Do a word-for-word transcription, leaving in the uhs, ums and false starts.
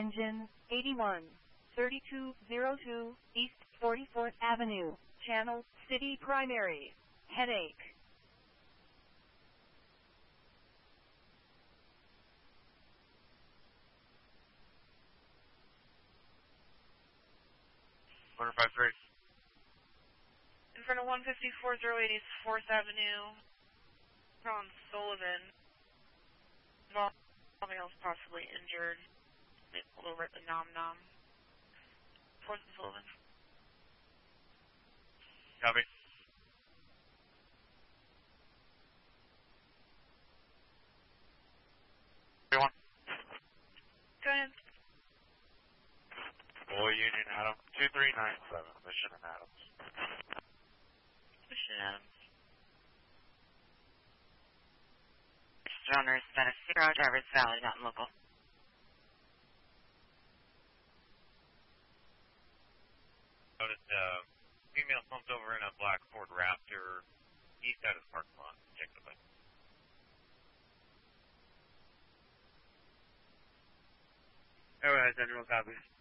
engine, eighty-one, thirty-two oh two, East forty-fourth Avenue, Channel, City Primary, headache. Order five three. In front of one fifty-four oh eight East fourth Avenue, on Sullivan. Somebody else possibly injured. They pulled over at the Nom Nom. fourth and Sullivan. Copy. Everyone. Go ahead. Boy Union Adam, two three nine seven, Mission and Adams. Mission Adams. Runner status zero, driver's valid, not local. Noted uh, female slumped over in a black Ford Raptor, east side of the parking lot. Check the bike. Alright, Central copy.